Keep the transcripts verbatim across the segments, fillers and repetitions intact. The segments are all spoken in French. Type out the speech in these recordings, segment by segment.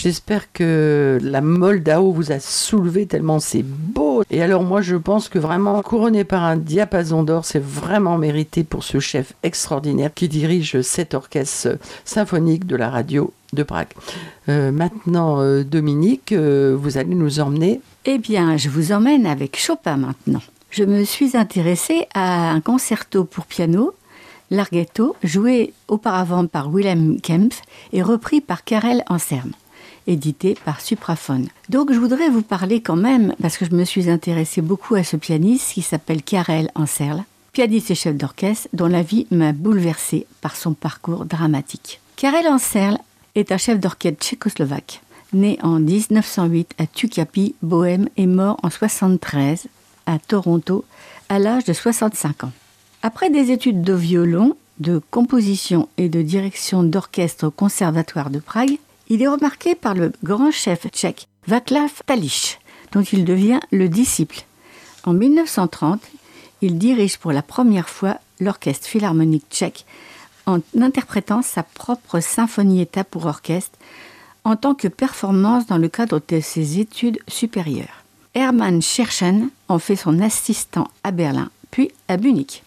J'espère que la Moldao vous a soulevé tellement c'est beau. Et alors moi je pense que vraiment couronné par un diapason d'or, c'est vraiment mérité pour ce chef extraordinaire qui dirige cet orchestre symphonique de la radio de Prague. Euh, maintenant euh, Dominique, euh, vous allez nous emmener. Eh bien, je vous emmène avec Chopin maintenant. Je me suis intéressée à un concerto pour piano, Larghetto, joué auparavant par Wilhelm Kempff et repris par Karel Anselm, édité par Supraphone. Donc je voudrais vous parler quand même, parce que je me suis intéressée beaucoup à ce pianiste qui s'appelle Karel Anselm, pianiste et chef d'orchestre dont la vie m'a bouleversée par son parcours dramatique. Karel Anselm est un chef d'orchestre tchécoslovaque, né en dix-neuf cent huit à Tucapie, Bohême, et mort en soixante-treize à Toronto à l'âge de soixante-cinq ans. Après des études de violon, de composition et de direction d'orchestre au Conservatoire de Prague, il est remarqué par le grand chef tchèque Václav Tališ, dont il devient le disciple. En mille neuf cent trente, il dirige pour la première fois l'Orchestre philharmonique tchèque en interprétant sa propre symphonie-état pour orchestre en tant que performance dans le cadre de ses études supérieures. Hermann Scherchen en fait son assistant à Berlin, puis à Munich.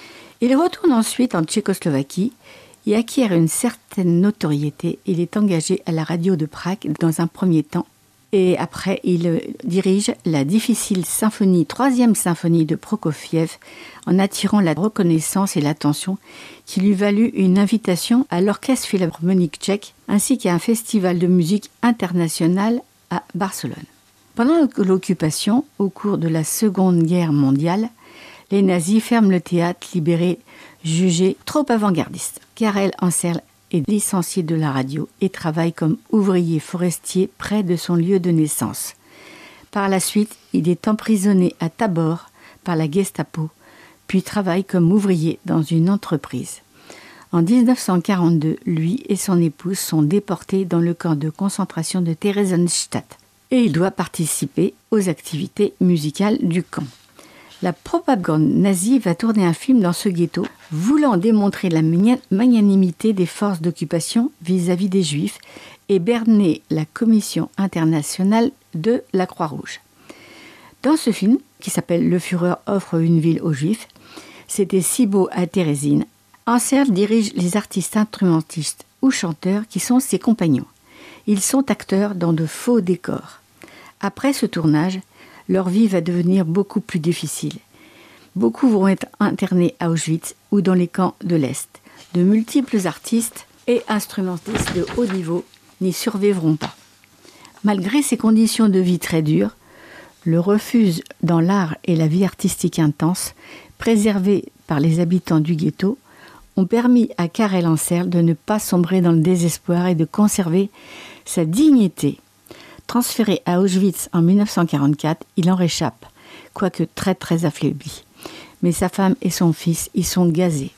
Il retourne ensuite en Tchécoslovaquie et acquiert une certaine notoriété. Il est engagé à la radio de Prague dans un premier temps. Et après, il dirige la difficile symphonie, troisième symphonie de Prokofiev, en attirant la reconnaissance et l'attention qui lui valut une invitation à l'Orchestre philharmonique tchèque ainsi qu'à un festival de musique international à Barcelone. Pendant l'occupation, au cours de la Seconde Guerre mondiale, les nazis ferment le théâtre libéré jugé trop avant-gardiste. Karel Anselm est licencié de la radio et travaille comme ouvrier forestier près de son lieu de naissance. Par la suite, il est emprisonné à Tabor par la Gestapo, puis travaille comme ouvrier dans une entreprise. En dix-neuf cent quarante-deux, lui et son épouse sont déportés dans le camp de concentration de Theresienstadt et il doit participer aux activités musicales du camp. La propagande nazie va tourner un film dans ce ghetto, voulant démontrer la magnanimité des forces d'occupation vis-à-vis des Juifs et berner la Commission internationale de la Croix-Rouge. Dans ce film, qui s'appelle « Le Führer offre une ville aux Juifs », c'était si beau à Térésine. Anselm dirige les artistes instrumentistes ou chanteurs qui sont ses compagnons. Ils sont acteurs dans de faux décors. Après ce tournage, leur vie va devenir beaucoup plus difficile. Beaucoup vont être internés à Auschwitz ou dans les camps de l'Est. De multiples artistes et instrumentistes de haut niveau n'y survivront pas. Malgré ces conditions de vie très dures, le refuge dans l'art et la vie artistique intense, préservés par les habitants du ghetto, ont permis à Karel Anselm de ne pas sombrer dans le désespoir et de conserver sa dignité. Transféré à Auschwitz en dix-neuf cent quarante-quatre, il en réchappe, quoique très très affaibli. Mais sa femme et son fils y sont gazés.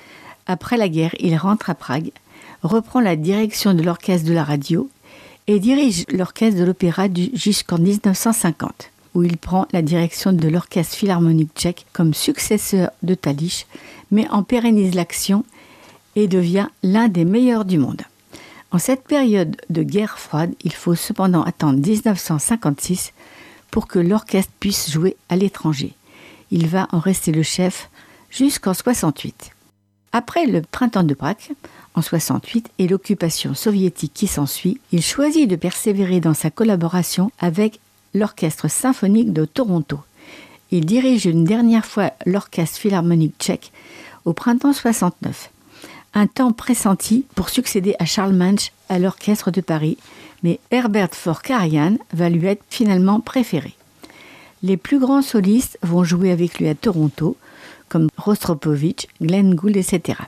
Après la guerre, il rentre à Prague, reprend la direction de l'orchestre de la radio et dirige l'orchestre de l'opéra jusqu'en dix-neuf cent cinquante, où il prend la direction de l'orchestre philharmonique tchèque comme successeur de Tališ, mais en pérennise l'action et devient l'un des meilleurs du monde. En cette période de guerre froide, il faut cependant attendre dix-neuf cent cinquante-six pour que l'orchestre puisse jouer à l'étranger. Il va en rester le chef jusqu'en soixante-huit. Après le printemps de Prague, en soixante-huit, et l'occupation soviétique qui s'ensuit, il choisit de persévérer dans sa collaboration avec l'Orchestre symphonique de Toronto. Il dirige une dernière fois l'Orchestre philharmonique tchèque au printemps soixante-neuf. Un temps pressenti pour succéder à Charles Manch à l'Orchestre de Paris, mais Herbert von Karajan va lui être finalement préféré. Les plus grands solistes vont jouer avec lui à Toronto, comme Rostropovitch, Glenn Gould, et cetera.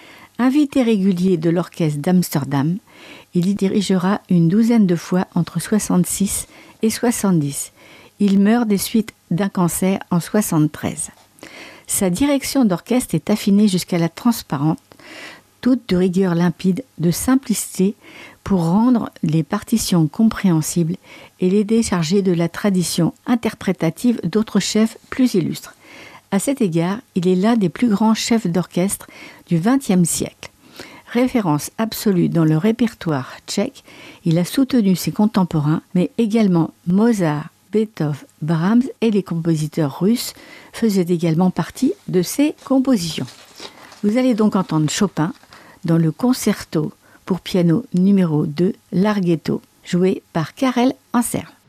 Invité régulier de l'Orchestre d'Amsterdam, il y dirigera une douzaine de fois entre soixante-six et soixante-dix. Il meurt des suites d'un cancer en soixante-treize. Sa direction d'orchestre est affinée jusqu'à la transparente, toute de rigueur limpide, de simplicité, pour rendre les partitions compréhensibles et les décharger de la tradition interprétative d'autres chefs plus illustres. À cet égard, il est l'un des plus grands chefs d'orchestre du vingtième siècle. Référence absolue dans le répertoire tchèque, il a soutenu ses contemporains, mais également Mozart, Beethoven, Brahms et les compositeurs russes faisaient également partie de ses compositions. Vous allez donc entendre Chopin dans le concerto pour piano numéro deux, Larghetto, joué par Karel Anserl.